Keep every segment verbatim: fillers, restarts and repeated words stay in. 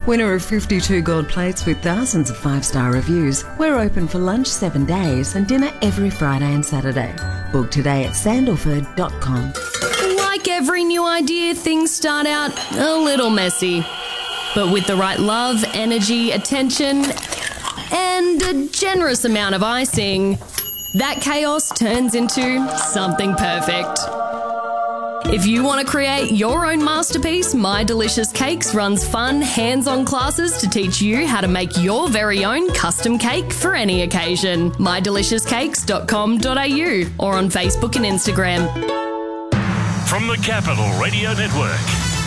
Winner of fifty-two gold plates with thousands of five-star reviews, we're open for lunch seven days and dinner every Friday and Saturday. Book today at sandalford dot com. Like every new idea, things start out a little messy. But with the right love, energy, attention, and a generous amount of icing, that chaos turns into something perfect. If you want to create your own masterpiece, My Delicious Cakes runs fun, hands-on classes to teach you how to make your very own custom cake for any occasion. my delicious cakes dot com dot a u or on Facebook and Instagram. From the Capital Radio Network,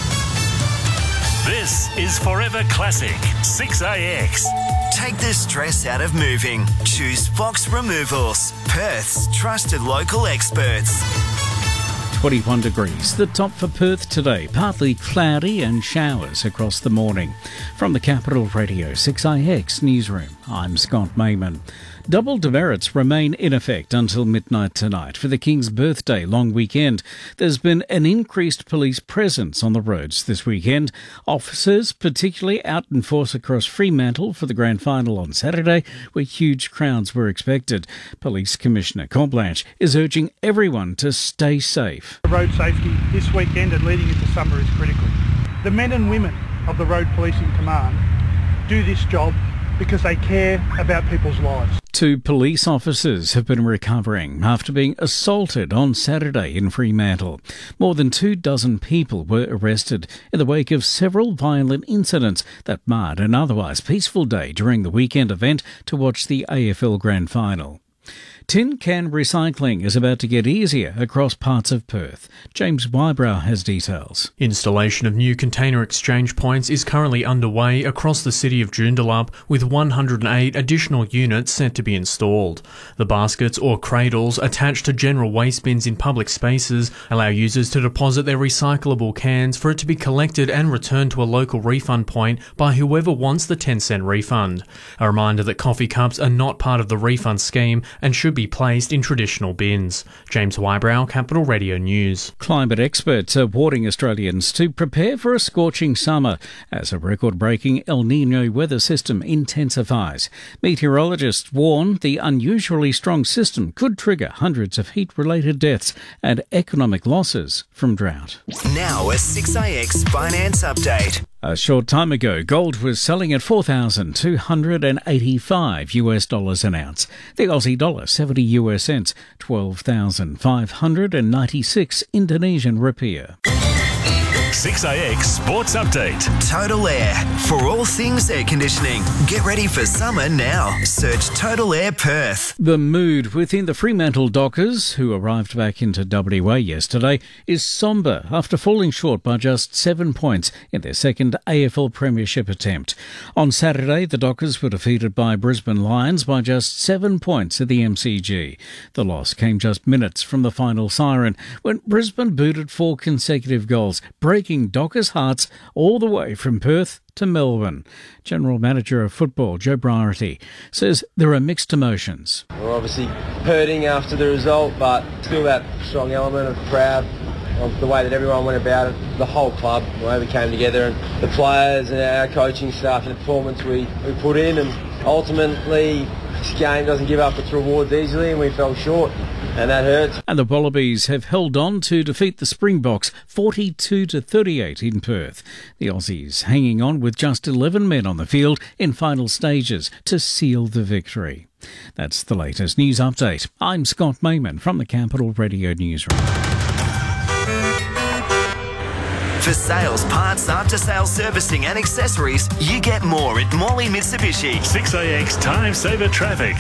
this is Forever Classic six A X. Take the stress out of moving. Choose Fox Removals, Perth's trusted local experts. twenty-one degrees. The top for Perth today. Partly cloudy and showers across the morning. From the Capital Radio six A X Newsroom, I'm Scott Mayman. Double demerits remain in effect until midnight tonight for the King's birthday long weekend. There's been an increased police presence on the roads this weekend. Officers particularly out in force across Fremantle for the grand final on Saturday, where huge crowds were expected. Police Commissioner Corblanche is urging everyone to stay safe. Road safety this weekend and leading into summer is critical. The men and women of the Road Policing Command do this job because they care about people's lives. Two police officers have been recovering after being assaulted on Saturday in Fremantle. More than two dozen people were arrested in the wake of several violent incidents that marred an otherwise peaceful day during the weekend event to watch the A F L Grand Final. Tin can recycling is about to get easier across parts of Perth. James Wybrow has details. Installation of new container exchange points is currently underway across the city of Joondalup, with one hundred eight additional units set to be installed. The baskets or cradles attached to general waste bins in public spaces allow users to deposit their recyclable cans for it to be collected and returned to a local refund point by whoever wants the ten cent refund. A reminder that coffee cups are not part of the refund scheme and should be placed in traditional bins. James Wybrow, Capital Radio News. Climate experts are warning Australians to prepare for a scorching summer as a record-breaking El Niño weather system intensifies. Meteorologists warn the unusually strong system could trigger hundreds of heat-related deaths and economic losses from drought. Now a six A X finance update. A short time ago, gold was selling at four thousand two hundred eighty-five US dollars an ounce. The Aussie dollar seventy US cents, twelve thousand five hundred ninety-six Indonesian rupiah. six A X Sports Update. Total Air. For all things air conditioning. Get ready for summer now. Search Total Air Perth. The mood within the Fremantle Dockers, who arrived back into W A yesterday, is sombre after falling short by just seven points in their second A F L Premiership attempt. On Saturday, the Dockers were defeated by Brisbane Lions by just seven points at the M C G. The loss came just minutes from the final siren when Brisbane booted four consecutive goals, breaking Dockers' hearts all the way from Perth to Melbourne. General Manager of Football, Joe Briarty, says there are mixed emotions. We're obviously hurting after the result, but still that strong element of proud of the way that everyone went about it. The whole club, the way we came together, and the players and our coaching staff and the performance we, we put in, and ultimately this game doesn't give up its rewards easily, and we fell short. And that hurts. And the Wallabies have held on to defeat the Springboks forty-two to thirty-eight in Perth. The Aussies hanging on with just eleven men on the field in final stages to seal the victory. That's the latest news update. I'm Scott Mayman from the Capital Radio Newsroom. For sales, parts, after-sales servicing and accessories, you get more at Morley Mitsubishi. six A X Time Saver Traffic.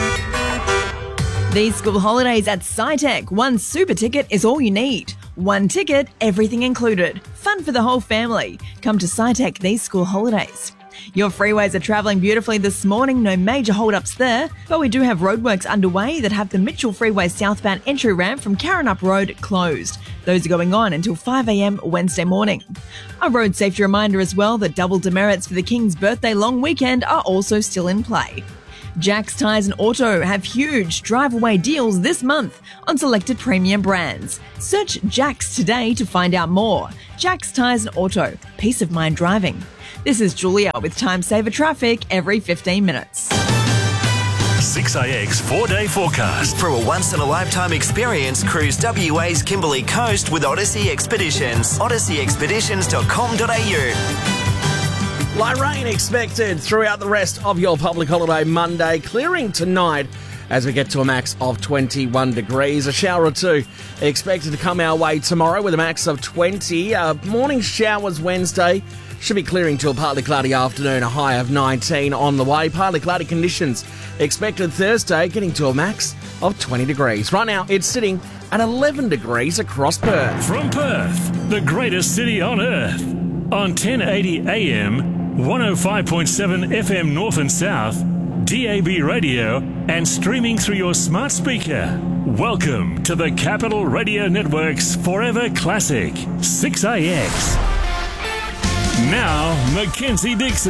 These school holidays at SciTech, one super ticket is all you need. One ticket, everything included. Fun for the whole family. Come to SciTech these school holidays. Your freeways are travelling beautifully this morning, no major hold-ups there, but we do have roadworks underway that have the Mitchell Freeway southbound entry ramp from Karrinyup Road closed. Those are going on until five a m Wednesday morning. A road safety reminder as well that double demerits for the King's birthday long weekend are also still in play. Jack's Tyres and Auto have huge drive-away deals this month on selected premium brands. Search Jack's today to find out more. Jack's Tyres and Auto. Peace of mind driving. This is Julia with Time Saver Traffic every fifteen minutes. six A X four-day forecast. For a once-in-a-lifetime experience, cruise W A's Kimberley Coast with Odyssey Expeditions. odyssey expeditions dot com dot a u. Light rain expected throughout the rest of your public holiday Monday, clearing tonight as we get to a max of twenty-one degrees. A shower or two expected to come our way tomorrow with a max of twenty. Uh, morning showers Wednesday. Should be clearing to a partly cloudy afternoon, a high of nineteen on the way. Partly cloudy conditions expected Thursday, getting to a max of twenty degrees. Right now, it's sitting at eleven degrees across Perth. From Perth, the greatest city on earth, on ten eighty A M, one oh five point seven F M North and South, D A B radio, and streaming through your smart speaker. Welcome to the Capital Radio Network's Forever Classic, six A X. Now, Mackenzie Dixon.